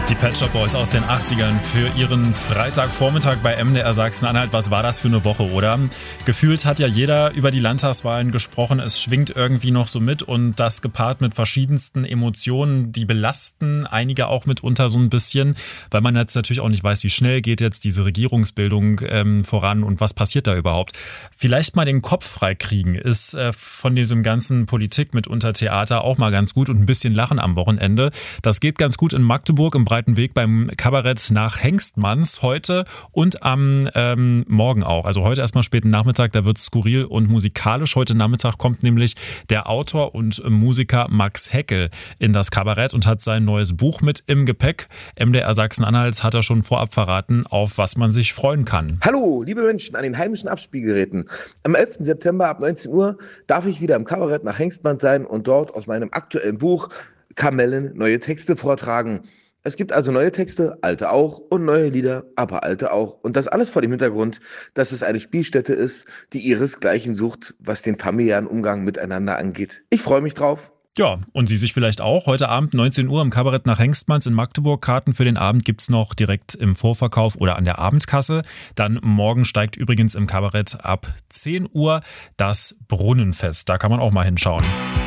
Die Pet Shop Boys aus den 80ern für ihren Freitagvormittag bei MDR Sachsen-Anhalt. Was war das für eine Woche, oder? Gefühlt hat ja jeder über die Landtagswahlen gesprochen. Es schwingt irgendwie noch so mit und das gepaart mit verschiedensten Emotionen, die belasten einige auch mitunter so ein bisschen, weil man jetzt natürlich auch nicht weiß, wie schnell geht jetzt diese Regierungsbildung voran und was passiert da überhaupt. Vielleicht mal den Kopf freikriegen ist von diesem ganzen Politik mitunter Theater auch mal ganz gut und ein bisschen Lachen am Wochenende. Das geht ganz gut in Magdeburg im Breiten Weg beim Kabarett nach Hengstmanns heute und am Morgen auch. Also heute erstmal späten Nachmittag, da wird es skurril und musikalisch. Heute Nachmittag kommt nämlich der Autor und Musiker Max Heckel in das Kabarett und hat sein neues Buch mit im Gepäck. MDR Sachsen-Anhalt hat er schon vorab verraten, auf was man sich freuen kann. Hallo, liebe Menschen an den heimischen Abspielgeräten. Am 11. September ab 19 Uhr darf ich wieder im Kabarett nach Hengstmanns sein und dort aus meinem aktuellen Buch Kamellen neue Texte vortragen. Es gibt also neue Texte, alte auch, und neue Lieder, aber alte auch. Und das alles vor dem Hintergrund, dass es eine Spielstätte ist, die ihresgleichen sucht, was den familiären Umgang miteinander angeht. Ich freue mich drauf. Ja, und Sie sich vielleicht auch. Heute Abend 19 Uhr im Kabarett nach Hengstmanns in Magdeburg. Karten für den Abend gibt's noch direkt im Vorverkauf oder an der Abendkasse. Dann morgen steigt übrigens im Kabarett ab 10 Uhr das Brunnenfest. Da kann man auch mal hinschauen.